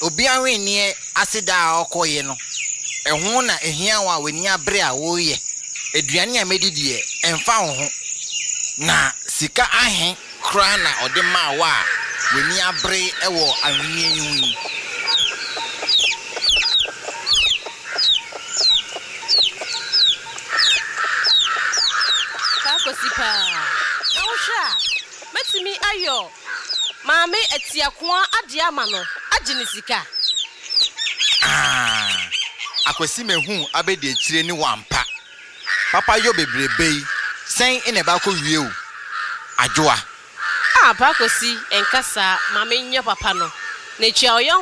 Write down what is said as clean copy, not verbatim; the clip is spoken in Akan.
obi ahwennie aseda a okoye no ehun na ehia wa wani abre a wo ye aduane a medidie emfa ho na sika ahen kra na ode ma wa wani abre ewo ahwennie nyun Sipa na wohwa metimi ayo maame etiakoa ade ama no age ne sika akwasi mehu abedi akire ni wampa papa yo bebrebe sen ene ba ko wie o adwoa pa kosi enkasa maame nya papa no na etua